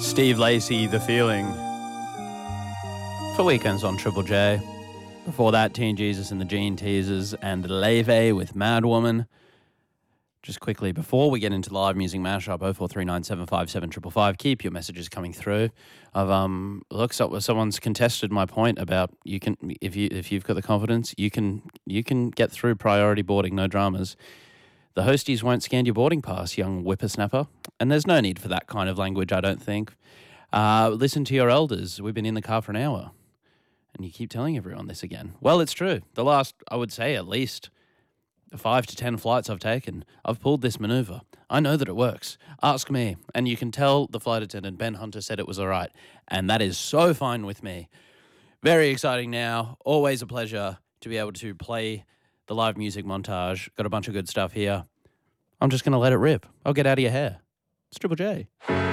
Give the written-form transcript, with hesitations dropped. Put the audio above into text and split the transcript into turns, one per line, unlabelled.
Steve Lacy, The Feeling, for Weekends on Triple J. Before that, Teen Jesus and the Gene Teasers and Leve with Mad Woman. Just quickly, before we get into live music mashup, 0439757555, keep your messages coming through. Someone's contested my point about you can, if you've got the confidence, you can get through priority boarding, no dramas. The hosties won't scan your boarding pass, young whippersnapper, and there's no need for that kind of language, I don't think. Listen to your elders. We've been in the car for an hour, and you keep telling everyone this again. Well, it's true. The last, I would say, at least 5 to 10 flights I've taken, I've pulled this maneuver. I know that it works. Ask me. And you can tell the flight attendant, Ben Hunter, said it was all right. And that is so fine with me. Very exciting now. Always a pleasure to be able to play the live music montage. Got a bunch of good stuff here. I'm just going to let it rip. I'll get out of your hair. It's Triple J.